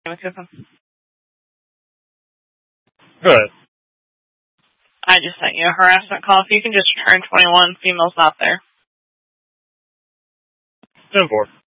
McCoopin. Go ahead. I just sent you a harassment call. If you can just return 21, female's not there. 10-4.